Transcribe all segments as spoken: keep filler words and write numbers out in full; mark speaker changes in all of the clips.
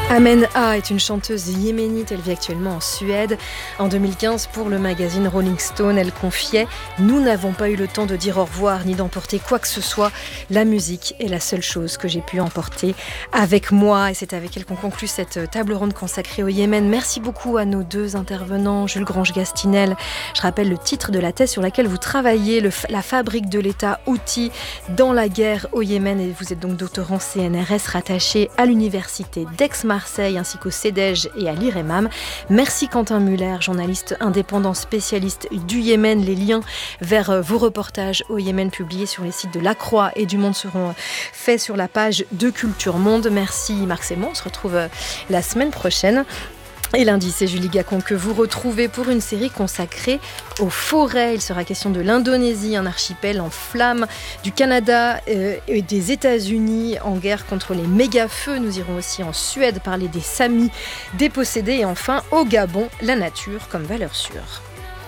Speaker 1: Amen A est une chanteuse yéménite, elle vit actuellement en Suède. En deux mille quinze, pour le magazine Rolling Stone, elle confiait « Nous n'avons pas eu le temps de dire au revoir ni d'emporter quoi que ce soit. La musique est la seule chose que j'ai pu emporter avec moi. » Et c'est avec elle qu'on conclut cette table ronde consacrée au Yémen. Merci beaucoup à nos deux intervenants, Jules Grange-Gastinel. Je rappelle le titre de la thèse sur laquelle vous travaillez, le, la fabrique de l'État, outils dans la guerre au Yémen. Et vous êtes donc doctorant C N R S rattaché à l'université d'Aix-Marseille ainsi qu'au CEDEJ et à l'I R E M A M. Merci Quentin Muller, journaliste indépendant spécialiste du Yémen. Les liens vers vos reportages au Yémen publiés sur les sites de La Croix et du Monde seront faits sur la page de Culture Monde. Merci Marc Sémon, on se retrouve la semaine prochaine. Et lundi, c'est Julie Gacon que vous retrouvez pour une série consacrée aux forêts. Il sera question de l'Indonésie, un archipel en flammes, du Canada euh, et des États-Unis en guerre contre les méga-feux. Nous irons aussi en Suède parler des Samis dépossédés. Et enfin, au Gabon, la nature comme valeur sûre.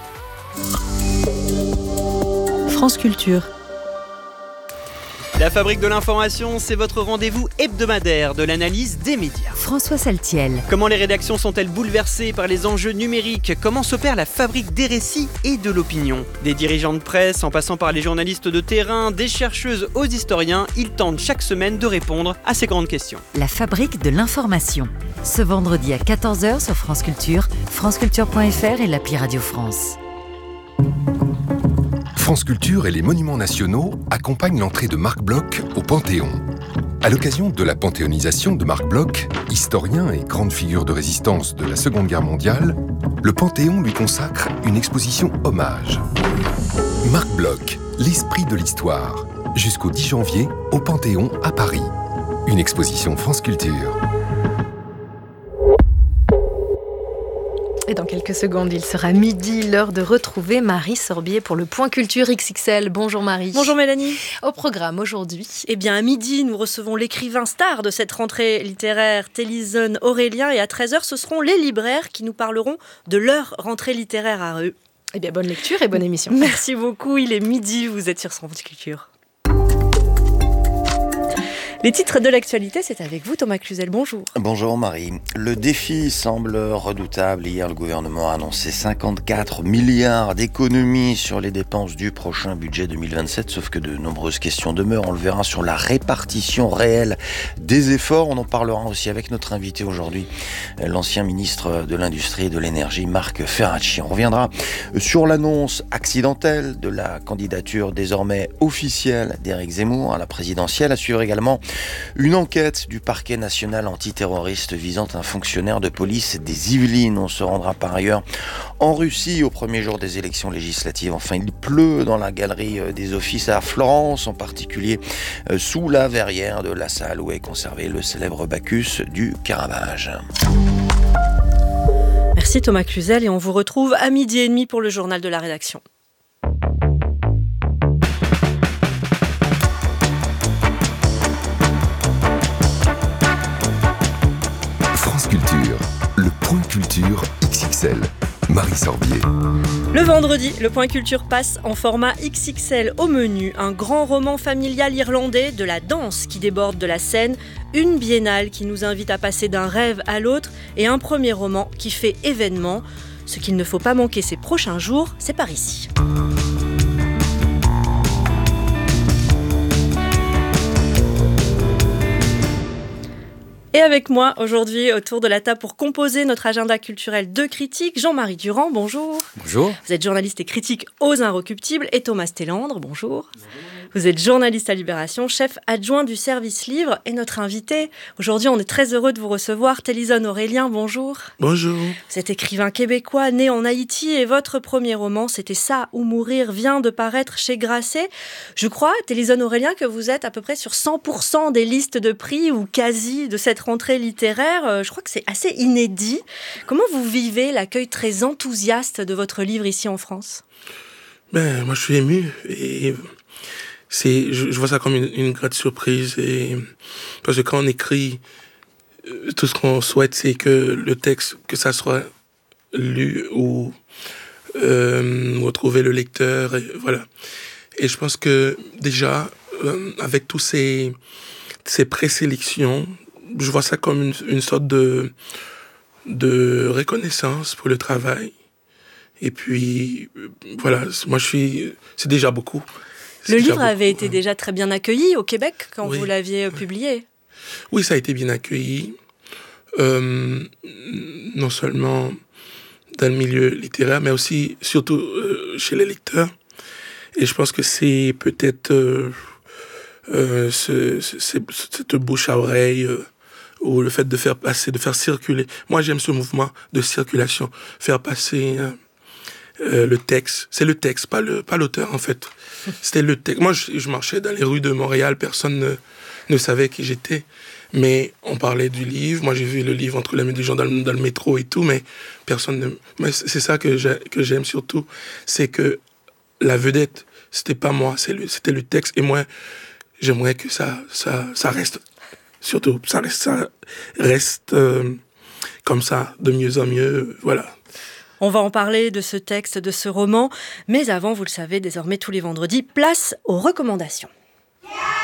Speaker 2: France Culture.
Speaker 3: La Fabrique de l'information, c'est votre rendez-vous hebdomadaire de l'analyse des médias.
Speaker 2: François Saltiel.
Speaker 3: Comment les rédactions sont-elles bouleversées par les enjeux numériques ? Comment s'opère la fabrique des récits et de l'opinion ? Des dirigeants de presse, en passant par les journalistes de terrain, des chercheuses aux historiens, ils tentent chaque semaine de répondre à ces grandes questions.
Speaker 2: La Fabrique de l'information. Ce vendredi à quatorze heures sur France Culture, franceculture point f r et l'appli Radio France.
Speaker 4: France Culture et les Monuments Nationaux accompagnent l'entrée de Marc Bloch au Panthéon. À l'occasion de la panthéonisation de Marc Bloch, historien et grande figure de résistance de la Seconde Guerre mondiale, le Panthéon lui consacre une exposition hommage. Marc Bloch, l'esprit de l'histoire, jusqu'au dix janvier au Panthéon à Paris. Une exposition France Culture.
Speaker 1: Et dans quelques secondes, il sera midi, l'heure de retrouver Marie Sorbier pour le Point Culture X X L. Bonjour Marie.
Speaker 5: Bonjour Mélanie.
Speaker 1: Au programme aujourd'hui.
Speaker 5: Eh bien à midi, nous recevons l'écrivain star de cette rentrée littéraire, Télisone Aurélien, et à treize heures, ce seront les libraires qui nous parleront de leur rentrée littéraire à eux.
Speaker 1: Eh bien bonne lecture et bonne émission.
Speaker 5: Merci beaucoup, il est midi, vous êtes sur France Culture. Les titres de l'actualité, c'est avec vous Thomas Cluzel, bonjour.
Speaker 6: Bonjour Marie. Le défi semble redoutable. Hier, le gouvernement a annoncé cinquante-quatre milliards d'économies sur les dépenses du prochain budget deux mille vingt-sept, sauf que de nombreuses questions demeurent. On le verra sur la répartition réelle des efforts. On en parlera aussi avec notre invité aujourd'hui, l'ancien ministre de l'Industrie et de l'Énergie, Marc Ferracci. On reviendra sur l'annonce accidentelle de la candidature désormais officielle d'Éric Zemmour à la présidentielle. À suivre également une enquête du parquet national antiterroriste visant un fonctionnaire de police des Yvelines. On se rendra par ailleurs en Russie au premier jour des élections législatives. Enfin, il pleut dans la galerie des offices à Florence, en particulier sous la verrière de la salle où est conservé le célèbre Bacchus du Caravage.
Speaker 5: Merci Thomas Cluzel et on vous retrouve à midi et demi pour le journal de la rédaction.
Speaker 4: Culture, le Point Culture X X L. Marie Sorbier.
Speaker 5: Le vendredi, le Point Culture passe en format X X L au menu. Un grand roman familial irlandais, de la danse qui déborde de la scène, une biennale qui nous invite à passer d'un rêve à l'autre et un premier roman qui fait événement. Ce qu'il ne faut pas manquer ces prochains jours, c'est par ici. Et avec moi aujourd'hui autour de la table pour composer notre agenda culturel de critique, Jean-Marie Durand, bonjour.
Speaker 7: Bonjour.
Speaker 5: Vous êtes journaliste et critique aux Inrecuptibles, et Thomas Stellandre, bonjour. Bonjour. Vous êtes journaliste à Libération, chef adjoint du service livre, et notre invité. Aujourd'hui, on est très heureux de vous recevoir, Télisone Aurélien, bonjour.
Speaker 7: Bonjour.
Speaker 5: Vous êtes écrivain québécois, né en Haïti, et votre premier roman, c'était Ça ou mourir, vient de paraître chez Grasset. Je crois, Télisone Aurélien, que vous êtes à peu près sur cent pour cent des listes de prix, ou quasi, de cette rentrée littéraire. Je crois que c'est assez inédit. Comment vous vivez l'accueil très enthousiaste de votre livre ici en France ?
Speaker 7: Ben, moi, je suis ému et c'est, je, je vois ça comme une, une grande surprise. Et, parce que quand on écrit, tout ce qu'on souhaite, c'est que le texte, que ça soit lu ou euh, retrouver le lecteur. Et, voilà. Et je pense que déjà, euh, avec tous ces, ces présélections je vois ça comme une, une sorte de, de reconnaissance pour le travail. Et puis, voilà, moi je suis... C'est déjà beaucoup.
Speaker 5: Le livre beaucoup, avait été hein. déjà très bien accueilli au Québec quand oui, vous l'aviez oui. publié.
Speaker 7: Oui, ça a été bien accueilli. Euh, non seulement dans le milieu littéraire, mais aussi, surtout euh, chez les lecteurs. Et je pense que c'est peut-être euh, euh, ce, ce, cette bouche à oreille euh, ou le fait de faire passer, de faire circuler. Moi, j'aime ce mouvement de circulation, faire passer... Euh, Euh, le texte, c'est le texte, pas, le, pas l'auteur en fait. C'était le texte. Moi, je, je marchais dans les rues de Montréal, personne ne, ne savait qui j'étais. Mais on parlait du livre. Moi, j'ai vu le livre entre les mains des gens dans le, dans le métro et tout, mais personne ne... Mais c'est ça que, j'ai, que j'aime surtout, c'est que la vedette, c'était pas moi, c'est le, c'était le texte. Et moi, j'aimerais que ça, ça, ça reste, surtout, ça reste, ça reste euh, comme ça, de mieux en mieux, voilà.
Speaker 5: On va en parler de ce texte, de ce roman, mais avant, vous le savez, désormais tous les vendredis, place aux recommandations.